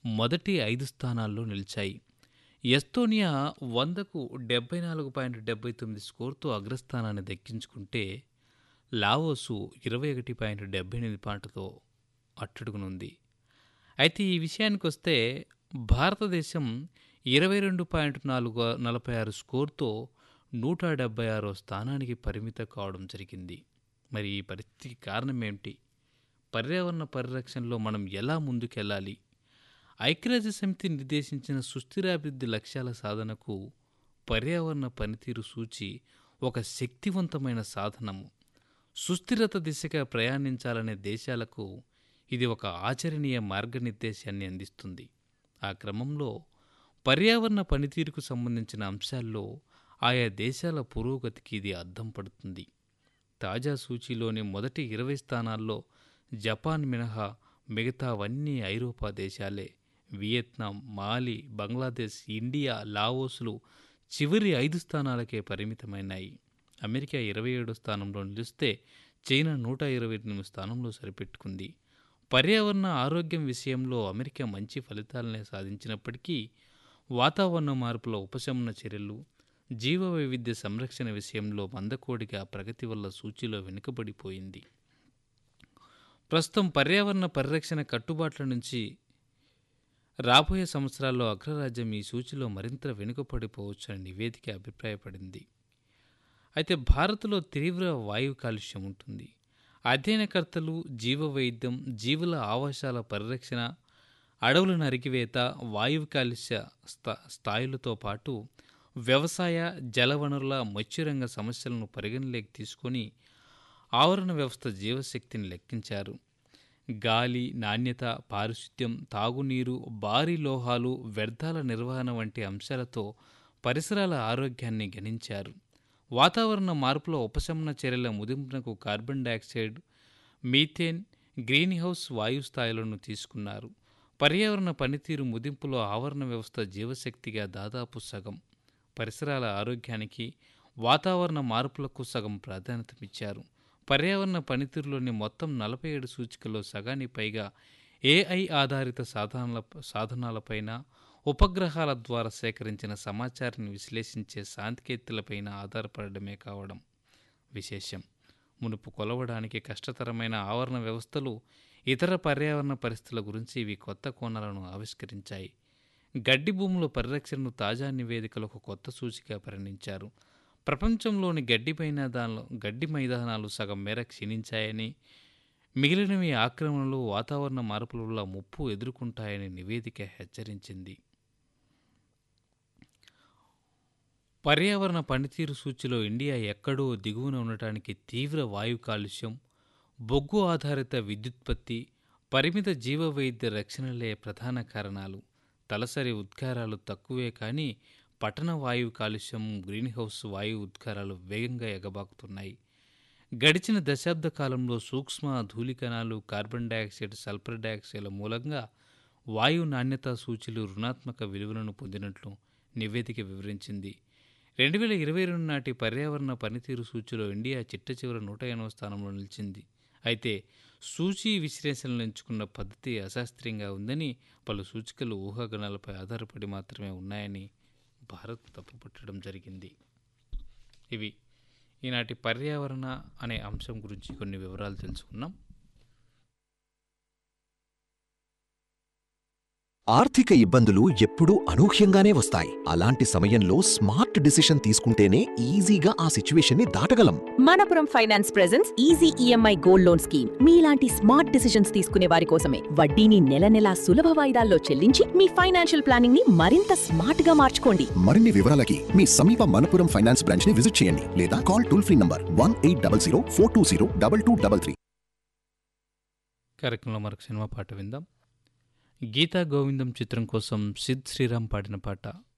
మొదటి 5 స్థానాల్లో నిలిచాయి. ఎస్తోనియా 100కు 74.79 స్కోరుతో అగ్రస్థానాన్ని దక్కించుకుంటే, లావోసు 21.78 పాయింట్లతో అట్టడుగునుంది. అయితే ఈ విషయానికొస్తే భారతదేశం 22.46 స్కోరుతో 176వ స్థానానికి పరిమితం కావడం జరిగింది. మరి ఈ పరిస్థితికి కారణమేమిటి? పర్యావరణ పరిరక్షణలో మనం ఎలా ముందుకెళ్లాలి? ఐక్యరాజ్య సమితి నిర్దేశించిన సుస్థిరాభివృద్ధి లక్ష్యాల సాధనకు పర్యావరణ పనితీరు సూచి ఒక శక్తివంతమైన సాధనము. సుస్థిరత దిశగా ప్రయాణించాలనే దేశాలకు ఇది ఒక ఆచరణీయ మార్గనిర్దేశాన్ని అందిస్తుంది. ఆ క్రమంలో పర్యావరణ పనితీరుకు సంబంధించిన అంశాల్లో ఆయా దేశాల పురోగతికి ఇది అద్దం పడుతుంది. తాజా సూచీలోని మొదటి 20 స్థానాల్లో జపాన్ మినహా మిగతావన్నీ ఐరోపా దేశాలే. వియత్నాం, మాలి, బంగ్లాదేశ్, ఇండియా, లావోస్లు చివరి 5 స్థానాలకే పరిమితమైనాయి. అమెరికా 27వ స్థానంలో నిలిస్తే చైనా 128వ స్థానంలో సరిపెట్టుకుంది. పర్యావరణ ఆరోగ్యం విషయంలో అమెరికా మంచి ఫలితాలనే సాధించినప్పటికీ వాతావరణ మార్పుల ఉపశమన చర్యలు, జీవ వైవిధ్య సంరక్షణ విషయంలో మందకోడిగా ప్రగతి వల్ల సూచీలో వెనుకబడిపోయింది. ప్రస్తుతం పర్యావరణ పరిరక్షణ కట్టుబాట్ల నుంచి రాబోయే సంవత్సరాల్లో అగ్రరాజ్యం ఈ సూచీలో మరింత వెనుకపడిపోవచ్చని నివేదిక అభిప్రాయపడింది. అయితే భారత్లో తీవ్ర వాయు కాలుష్యం ఉంటుంది. అధ్యయనకర్తలు జీవ వైద్యం, జీవుల ఆవాసాల పరిరక్షణ, అడవుల నరికివేత, వాయు కాలుష్య స్థాయిలతో పాటు వ్యవసాయ, జలవనరుల, మత్స్యరంగ సమస్యలను పరిగణలోకి తీసుకొని ఆవరణ వ్యవస్థ జీవశక్తిని లెక్కించారు. గాలి నాణ్యత, పారిశుద్ధ్యం, తాగునీరు, భారీ లోహాలు, వ్యర్థాల నిర్వహణ వంటి అంశాలతో పరిసరాల ఆరోగ్యాన్ని గణించారు. వాతావరణ మార్పుల ఉపశమన చర్యల ముగింపునకు carbon dioxide, methane, green house వాయు స్థాయిలను తీసుకున్నారు. పర్యావరణ పనితీరు ముగింపులో ఆవరణ వ్యవస్థ జీవశక్తిగా దాదాపు సగం, పరిసరాల ఆరోగ్యానికి, వాతావరణ మార్పులకు సగం ప్రాధాన్యతనిచ్చారు. పర్యావరణ పనితీరులోని మొత్తం 47 సూచికల్లో సగానికి పైగా ఏఐ ఆధారిత సాధనాలపైన, ఉపగ్రహాల ద్వారా సేకరించిన సమాచారాన్ని విశ్లేషించే సాంకేతికతలపైన ఆధారపడమే కావడం విశేషం. మునుపు కొలవడానికి కష్టతరమైన ఆవరణ వ్యవస్థలు, ఇతర పర్యావరణ పరిస్థితుల గురించి ఇవి కొత్త కోణాలను ఆవిష్కరించాయి. గడ్డి భూముల పరిరక్షణను తాజా నివేదికలో ఒక కొత్త సూచిగా పరిగణించారు. ప్రపంచంలోని గడ్డి మైదానాలు సగం మేర క్షీణించాయని, మిగిలినవి ఆక్రమణలు, వాతావరణ మార్పుల వల్ల ముప్పు ఎదుర్కొంటాయని నివేదిక హెచ్చరించింది. పర్యావరణ పనితీరు సూచిలో ఇండియా ఎక్కడో దిగువన ఉండటానికి తీవ్ర వాయు కాలుష్యం, బొగ్గు ఆధారిత విద్యుత్పత్తి, పరిమిత జీవ వైద్య రక్షణలే ప్రధాన కారణాలు. తలసరి ఉద్గారాలు తక్కువే కానీ పట్టణ వాయు కాలుష్యం, గ్రీన్హౌస్ వాయు ఉద్గారాలు వేగంగా ఎగబాకుతున్నాయి. గడిచిన దశాబ్ద కాలంలో సూక్ష్మ ధూళికణాలు, కార్బన్ డయాక్సైడ్, సల్ఫర్ డయాక్సైడ్ల మూలంగా వాయు నాణ్యతా సూచీలు రుణాత్మక విలువలను పొందినట్లు నివేదిక వివరించింది. 2022 నాటి పర్యావరణ పనితీరు సూచీలో ఇండియా చిట్టచివరి 108వ స్థానంలో నిలిచింది. అయితే సూచీ విశ్లేషణలు ఎంచుకున్న పద్ధతి అశాస్త్రీయంగా ఉందని, పలు సూచికలు ఊహాగణాలపై ఆధారపడి మాత్రమే ఉన్నాయని భారత్ తప్పుపట్టడం జరిగింది. ఇవి ఈనాటి పర్యావరణ అనే అంశం గురించి కొన్ని వివరాలు తెలుసుకున్నాం. ఆర్థిక ఇబ్బందులు ఎప్పుడూ అనూహ్యంగానే వస్తాయి. అలాంటి సమయంలో స్మార్ట్ డిసిషన్ తీసుకుంటేనే ఈజీగా ఆ సిచ్యువేషన్ని దాటగలం. Manappuram finance presence easy EMI gold loan scheme మీలాంటి స్మార్ట్ డిసిషన్స్ తీసుకునే వారి కోసమే. వడ్డీని నెల నెలా సులభ వాయిదాల్లో చెల్లించి మీ ఫైనాన్షియల్ ప్లానింగ్ ని మరింత స్మార్ట్ గా మార్చుకోండి. మరిన్ని వివరాలకి మీ సమీప మనపురం ఫైనాన్స్ బ్రాంచ్ ని విజిట్ చేయండి లేదా కాల్ టోల్ ఫ్రీ నంబర్ 1800 420 2233. కార్యక్రమంలో మరొక సినిమా పాట విందాం. గీతా గోవిందం చిత్రం కోసం సిద్ శ్రీరామ్ పాడిన పాట.